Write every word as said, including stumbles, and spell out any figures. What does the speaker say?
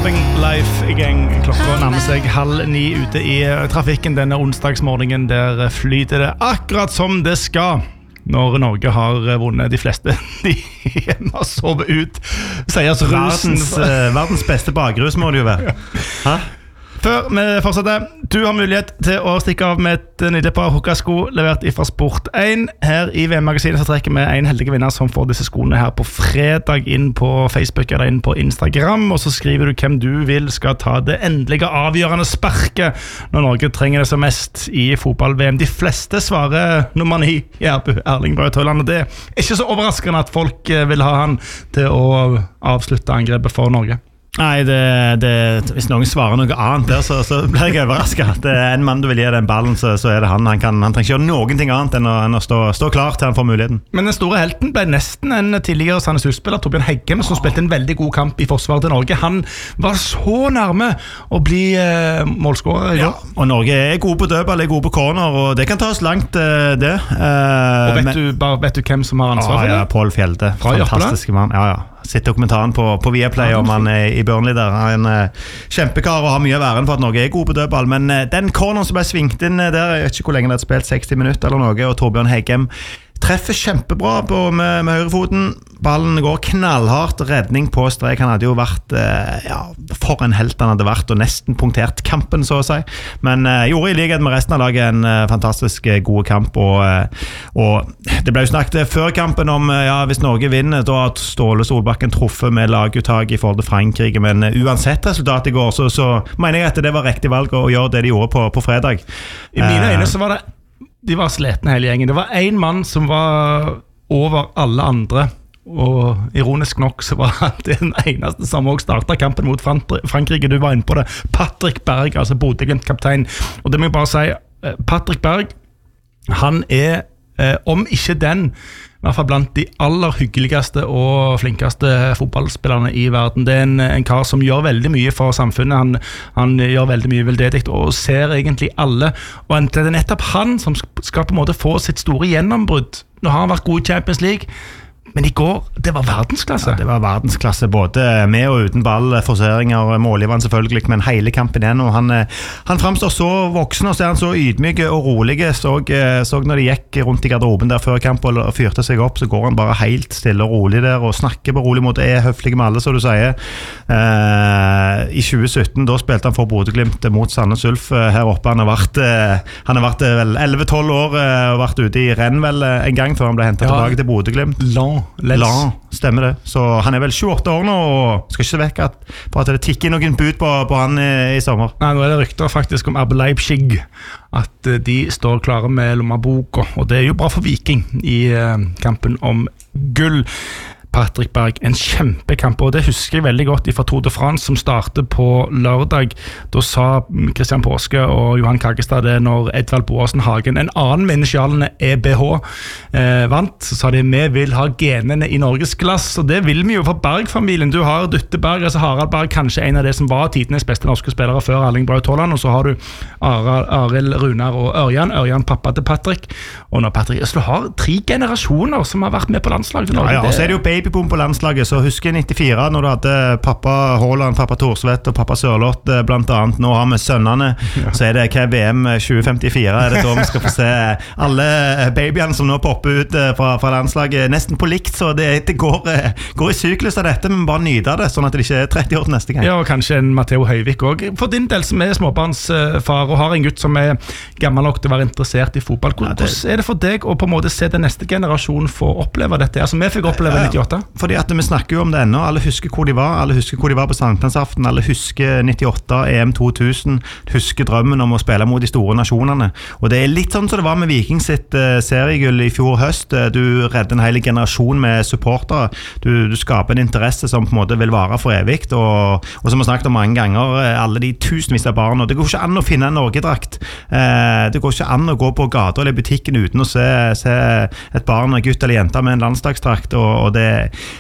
Loving Life Gang. Klokka nærmer seg halv ni ute i trafikken denne onsdagsmorgenen. Der flyter det akkurat som det skal når Norge har vunnet de fleste. De har sovet ut seiersrusen. Verdens, uh, verdens beste bakrus må det jo være. Hæ? Før vi fortsetter, du har mulighet til å stikke av med et nydelig par hukkasko levert fra Sport én. Her i V M-magasinet så trekker vi en heldig vinner som får disse skoene her på fredag inn på Facebook eller inn på Instagram, og så skriver du hvem du vil skal ta det endelige avgjørende sparket når Norge trenger det som mest i fotball-V M. De fleste svarer nummer ni, Erling Braut Haaland, og det er ikke så overraskende at folk vil ha han til å avslutte angrepet for Norge. Nei, det, det, hvis noen svarer noe annet der, så, så blir jeg overrasket. Det er en mann du vil gi den ballen, så, så er det han. Han, kan, han trenger ikke gjøre noen ting annet enn å, enn å stå, stå klar til han får muligheten. Men den store helten ble nesten en tidligere Sandnes Ulf-spiller, Torbjørn Heggem, som spilte en veldig god kamp i forsvaret til Norge. Han var så nærme å bli eh, målskårer i går. Ja, og Norge er gode på dødball, er gode på corner, og det kan ta oss langt, eh, det. Eh, og vet, men, du, bare, vet du hvem som har ansvar å, for det? Ja, Paul Fjelde. Fra fantastiske mann. Ja, ja. Sitter dokumentaren på, på Viaplay om han er i Burnley der. Han er en uh, kjempekar og har mye væren for at Norge er god på dødball, men uh, den corneren som ble svingt inn uh, der, jeg vet ikke hvor lenge det har spilt, seksti minutter eller noe, og Torbjørn Heggem treffer kjempebra på, med, med høyrefoten. Ballen går knallhardt, redning på strek. Han hadde jo vært eh, ja, for en helt han hadde vært, og nesten punktert kampen, så å si. Men eh, gjorde i likhet med resten av laget en eh, fantastisk eh, god kamp, og, eh, og det ble jo snakket før kampen om eh, ja, hvis Norge vinner, da har Ståle Solbakken truffet med laguttak i forhold til Frankrike, men eh, uansett resultat i går, så, så mener jeg at det var riktig valg å gjøre det de gjorde på, på fredag. I mine øyne så var det de var sletne hele gjengen. Det var en mann som var over alle andre, og ironisk nok så var han den eneste som også startet kampen mot Frankrike. Du var inne på det. Patrick Berg, altså Bodø-Glimt-kaptein. Og det må jeg bare si, Patrick Berg, han er, eh, om ikke den, i hvert fall blant de aller hyggeligste og flinkeste fotballspillerne i verden. Det er en, en kar som gjør veldig mye for samfunnet. Han, han gjør veldig mye veldedig og ser egentlig alle. Og det er nettopp han som skal på en måte få sitt store gjennombrudd. Nå har han vært god i Champions League, men i går, det var verdensklasse. Ja, det var verdensklasse, både med og uten ball, forseringer, målgiveren selvfølgelig, men hele kampen igjen, og han, han fremstår så voksen, og så er han så ydmyk og rolig. Så, så når de gikk rundt i garderoben der før kamp og fyrte seg opp, så går han bare helt stille og rolig der, og snakker på rolig måte, er høflig med alle, så du sier. Eh, I tjue sytten, da spilte han for Bodø-Glimt mot Sandnes Ulf her oppe. Han har vært, han har vært vel elleve tolv år, og vært ute i renn vel en gang før han ble hentet ja, tilbake til Bodø-Glimt. Lang Lan, stemmer det. Så han er vel tjueåtte år nå, og skal ikke se vekk at, på at det tikker noen bud på, på han i, i sommer. Nei, nå er det rykter faktisk om R B Leipzig, at de står klare med lommeboka, og det er jo bra for Viking i uh, kampen om gull. Patrick Berg, en kjempekamp, og det husker jeg veldig godt fra Tour de France som startet på lørdag. Da sa Christian Påske og Johan Kaggestad det når Edvald Boasen Hagen, en annen med initialene E B H, eh, vant. Så sa de, vi vil ha genene i Norges glass, og det vil vi jo for Berg-familien. Du har Dutte Berg, altså Harald Berg, kanskje en av det som var tidenes beste norske spillere før Erling Braut Haaland, og så har du Arild, Runar og Ørjan, Ørjan pappa til Patrick, og nå Patrick, så du har tre generasjoner som har vært med på landslaget til Norge. Ja, ja, og så er det jo baby babyboom på landslaget, så husker jeg nittifire når du hadde pappa Haaland, pappa Thorsvedt og pappa Sørloth blant annet. Nå har vi sønnene, ja. Så er det hva V M tjue femtifire, er det da vi skal få se alle babyene som nå popper ut fra, fra landslaget, nesten på likt, så det, det går, går i syklus av dette, men bare nyter det, sånn at det ikke er tretti år til neste gang. Ja, og kanskje en Matteo Høyvik også. For din del som er småbarnsfar og har en gutt som er gammel nok til å være interessert i fotball, hvordan ja, det... er det for deg å på en måte se den neste generasjonen få oppleve dette? Altså, vi fikk oppleve nittiåtte. Fordi at vi snakker jo om det ennå, alle husker hvor de var, alle husker hvor de var på Sankthansaften, alle husker nittiåtte, E M to tusen, husker drømmen om å spille mot de store nasjonene, og det er litt sånn som det var med Viking sitt uh, seriegull i fjor høst. Du redder en hel generasjon med supportere, du, du skaper en interesse som på en måte vil vare for evigt, og, og som vi har snakket om mange ganger, alle de tusenvis av barn, og det går ikke an å finne en Norgedrakt, uh, det går ikke an å gå på gata eller butikken uten å se, se et barn, en gutt eller jente med en landslagsdrakt, og, og det